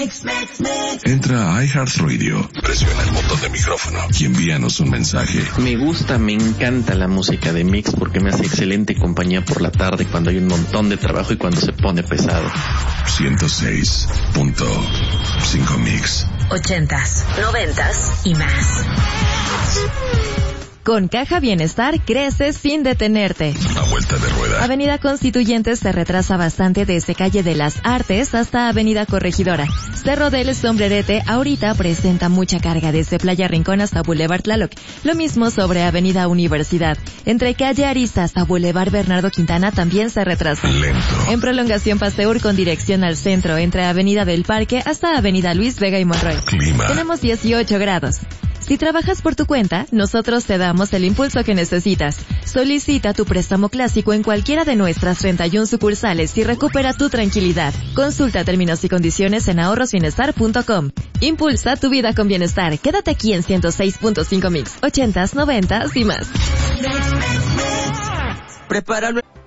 Entra a iHeartRadio, presiona el botón de micrófono y envíanos un mensaje. Me encanta la música de Mix porque me hace excelente compañía por la tarde cuando hay un montón de trabajo y cuando se pone pesado. 106.5 Mix. 80s, 90s y más. Con Caja Bienestar creces sin detenerte. A vuelta de rueda. Avenida Constituyentes se retrasa bastante desde Calle de las Artes hasta Avenida Corregidora. Cerro del Sombrerete ahorita presenta mucha carga desde Playa Rincón hasta Boulevard Tlaloc. Lo mismo sobre Avenida Universidad. Entre Calle Arista hasta Boulevard Bernardo Quintana también se retrasa. Lento. En Prolongación Pasteur con dirección al centro entre Avenida del Parque hasta Avenida Luis Vega y Monroy. Clima. Tenemos 18 grados. Si trabajas por tu cuenta, nosotros te damos el impulso que necesitas. Solicita tu préstamo clásico en cualquiera de nuestras 31 sucursales y recupera tu tranquilidad. Consulta términos y condiciones en ahorrosbienestar.com. Impulsa tu vida con bienestar. Quédate aquí en 106.5 Mix, 80s, 90s y más. Prepáralo.